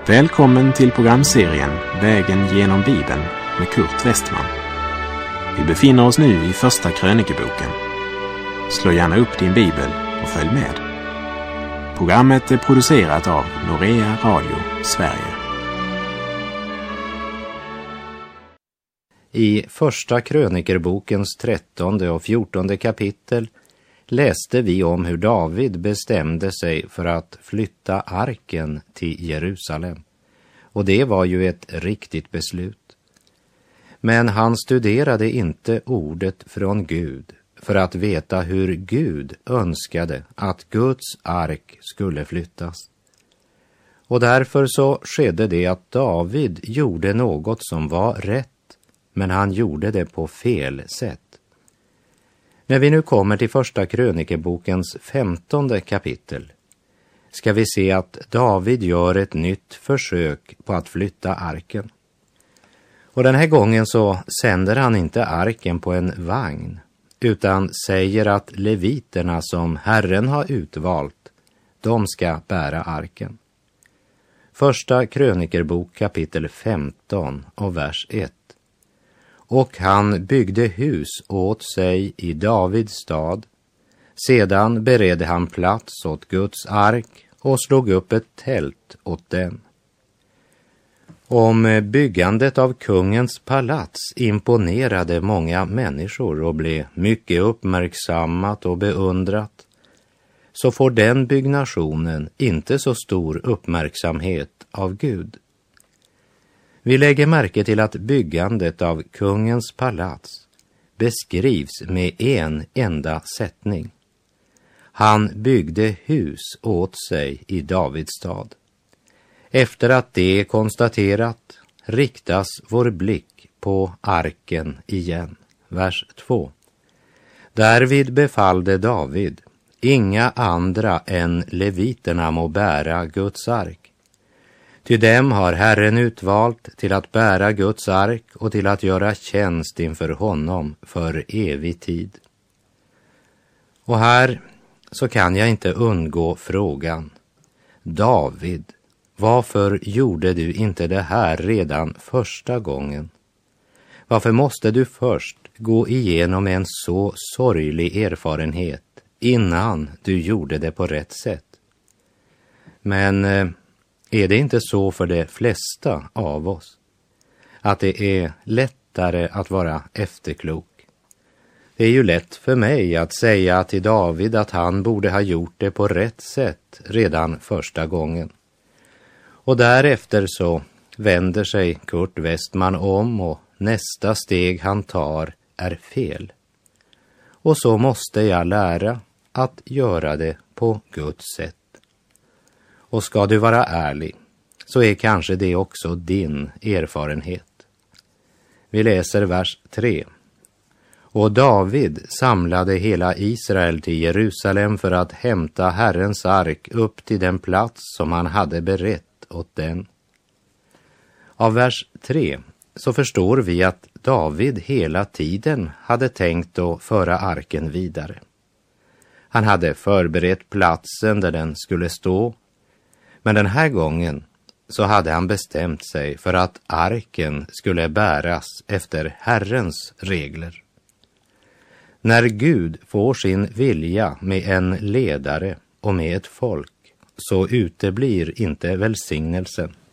Välkommen till programserien Vägen genom Bibeln med Kurt Westman. Vi befinner oss nu i första krönikeboken. Slå gärna upp din bibel och följ med. Programmet är producerat av Norea Radio Sverige. I första krönikerbokens 13:e och 14:e kapitel läste vi om hur David bestämde sig för att flytta arken till Jerusalem. Och det var ju ett riktigt beslut. Men han studerade inte ordet från Gud för att veta hur Gud önskade att Guds ark skulle flyttas. Och därför så skedde det att David gjorde något som var rätt, men han gjorde det på fel sätt. När vi nu kommer till första krönikebokens 15:e kapitel ska vi se att David gör ett nytt försök på att flytta arken. Och den här gången så sänder han inte arken på en vagn, utan säger att leviterna som Herren har utvalt, de ska bära arken. Första krönikerbok kapitel 15 och vers 1. Och han byggde hus åt sig i Davids stad. Sedan beredde han plats åt Guds ark och slog upp ett tält åt den. Om byggandet av kungens palats imponerade många människor och blev mycket uppmärksammat och beundrat, så får den byggnationen inte så stor uppmärksamhet av Gud. Vi lägger märke till att byggandet av kungens palats beskrivs med en enda sättning. Han byggde hus åt sig i Davids stad. Efter att det är konstaterat riktas vår blick på arken igen. Vers 2. Därvid befallde David: inga andra än leviterna må bära Guds ark. Ty dem har Herren utvalt till att bära Guds ark och till att göra tjänst inför honom för evig tid. Och här så kan jag inte undgå frågan: David, varför gjorde du inte det här redan första gången? Varför måste du först gå igenom en så sorglig erfarenhet innan du gjorde det på rätt sätt? Men är det inte så för de flesta av oss att det är lättare att vara efterklok? Det är ju lätt för mig att säga till David att han borde ha gjort det på rätt sätt redan första gången. Och därefter så vänder sig Kurt Westman om och nästa steg han tar är fel. Och så måste jag lära att göra det på Guds sätt. Och ska du vara ärlig så är kanske det också din erfarenhet. Vi läser vers 3. Och David samlade hela Israel till Jerusalem för att hämta Herrens ark upp till den plats som han hade berett åt den. Av vers 3 så förstår vi att David hela tiden hade tänkt att föra arken vidare. Han hade förberett platsen där den skulle stå, men den här gången så hade han bestämt sig för att arken skulle bäras efter Herrens regler. När Gud får sin vilja med en ledare och med ett folk så uteblir inte välsignelsen.